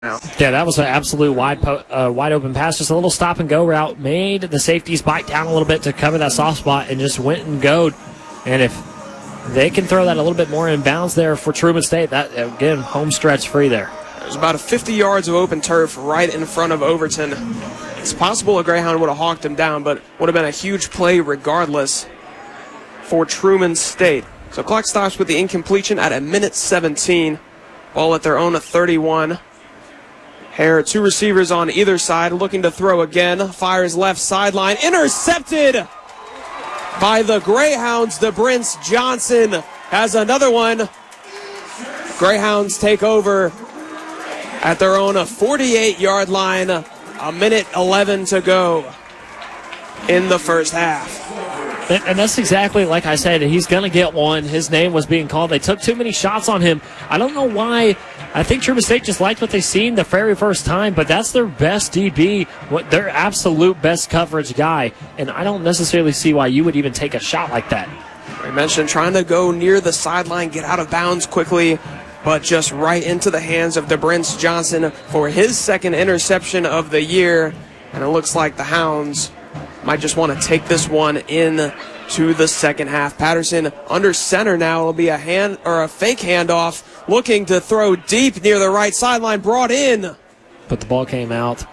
Yeah, that was an absolute wide open pass. Just a little stop and go route. Made the safeties bite down a little bit to cover that soft spot and just went and goed. And if they can throw that a little bit more in bounds there for Truman State, that, again, home stretch free there. There's about 50 yards of open turf right in front of Overton. It's possible a Greyhound would have hawked him down, but would have been a huge play regardless for Truman State. So clock stops with the incompletion at 1:17. Ball at their own 31. Hare, two receivers on either side, looking to throw again. Fires left sideline. Intercepted by the Greyhounds. DeBrince Johnson has another one. Greyhounds take over at their own 48-yard line. 1:11 to go in the first half. And that's exactly like I said. He's going to get one. His name was being called. They took too many shots on him. I don't know why. I think Truman State just liked what they seen the very first time, but that's their best DB, their absolute best coverage guy. And I don't necessarily see why you would even take a shot like that. We mentioned trying to go near the sideline, get out of bounds quickly, but just right into the hands of DeBrince Johnson for his second interception of the year. And it looks like the Hounds might just want to take this one in to the second half. Patterson under center now. It'll be a fake handoff, looking to throw deep near the right sideline, brought in. But the ball came out.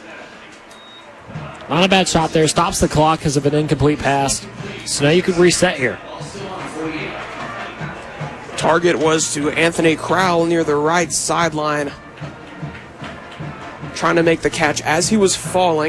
Not a bad shot there. Stops the clock because of an incomplete pass. So now you could reset here. Target was to Anthony Crowell near the right sideline, trying to make the catch as he was falling.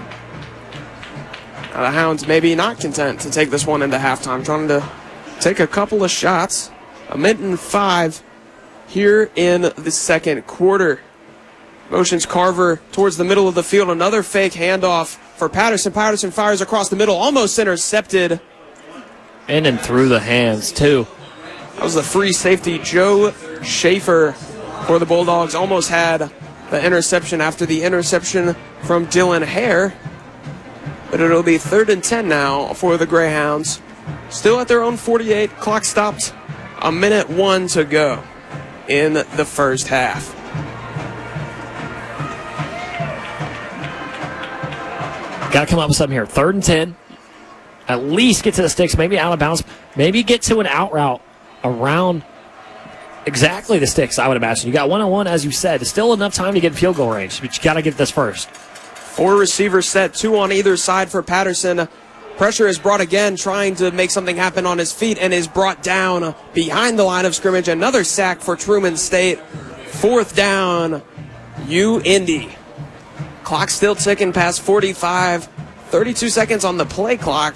The Hounds maybe not content to take this one into halftime, trying to take a couple of shots. 1:05 here in the second quarter. Motions Carver towards the middle of the field. Another fake handoff for Patterson. Patterson fires across the middle, almost intercepted. In and through the hands, too. That was the free safety, Joe Schaefer, for the Bulldogs. Almost had the interception after the interception from Dylan Hare. But it'll be 3rd and 10 now for the Greyhounds. Still at their own 48. Clock stopped. 1:01 to go in the first half. Got to come up with something here. 3rd and 10. At least get to the sticks. Maybe out of bounds. Maybe get to an out route around exactly the sticks, I would imagine. You got 1-on-1, as you said. It's still enough time to get in field goal range, but you got to get this first. 4 receivers set, 2 on either side for Patterson. Pressure is brought again, trying to make something happen on his feet, and is brought down behind the line of scrimmage. Another sack for Truman State. 4th down, Indy. Clock still ticking past 45. 32 seconds on the play clock.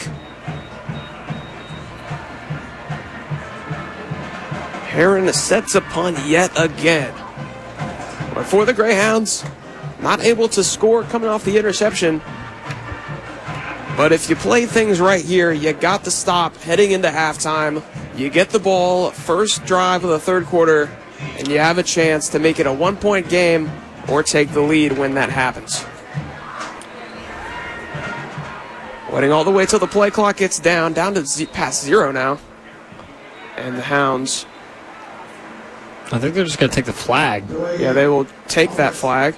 Heron sets a punt yet again. But for the Greyhounds, not able to score coming off the interception. But if you play things right here, you got the stop heading into halftime. You get the ball, first drive of the third quarter, and you have a chance to make it a 1-point game or take the lead when that happens. Waiting all the way till the play clock gets down to past 0 now. And the Hounds, I think they're just going to take the flag. Yeah, they will take that flag.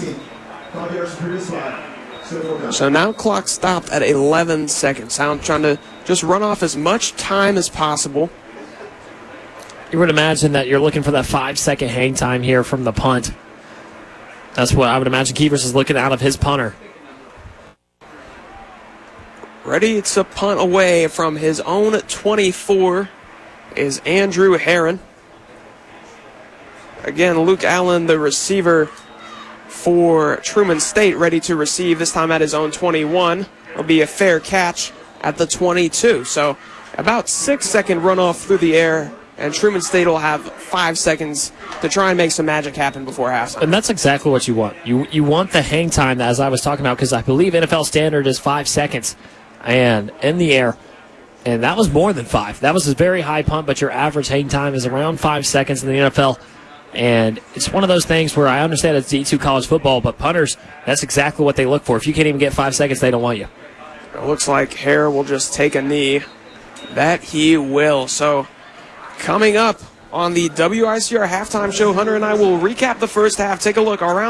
So now clock stopped at 11 seconds. Hounds trying to just run off as much time as possible. You would imagine that you're looking for that 5-second hang time here from the punt. That's what I would imagine Keevers is looking out of his punter. Ready to punt away from his own 24 is Andrew Heron. Again, Luke Allen, the receiver for Truman State, ready to receive, this time at his own 21. It'll be a fair catch at the 22. So about 6-second runoff through the air, and Truman State will have 5 seconds to try and make some magic happen before halftime. And that's exactly what you want. You want the hang time, as I was talking about, because I believe NFL standard is 5 seconds and in the air. And that was more than 5. That was a very high punt, but your average hang time is around 5 seconds in the NFL. And it's one of those things where I understand it's D2 college football, but punters, that's exactly what they look for. If you can't even get 5 seconds, they don't want you. It looks like Hare will just take a knee. That he will. So coming up on the WICR halftime show. Hunter and I will recap the first half, take a look around